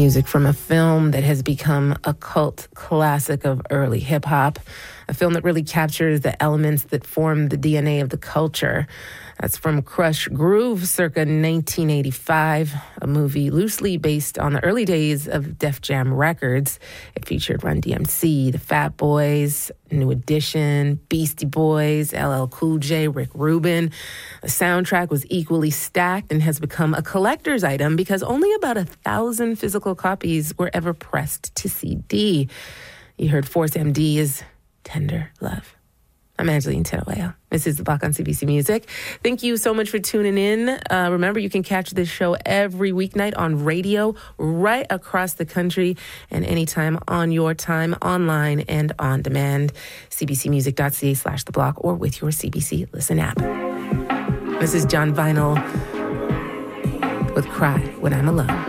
music from a film that has become a cult classic of early hip-hop, a film that really captures the elements that form the DNA of the culture. That's from Crush Groove, circa 1985, a movie loosely based on the early days of Def Jam Records. It featured Run DMC, the Fat Boys, New Edition, Beastie Boys, LL Cool J, Rick Rubin. The soundtrack was equally stacked and has become a collector's item because only about 1,000 physical copies were ever pressed to CD. You heard Force MD's Tender Love. I'm Angeline Tenaweo. This is The Block on CBC Music. Thank you so much for tuning in. Remember, you can catch this show every weeknight on radio right across the country and anytime on your time, online and on demand. cbcmusic.ca/The Block or with your CBC Listen app. This is John Vinyl with Cry When I'm Alone.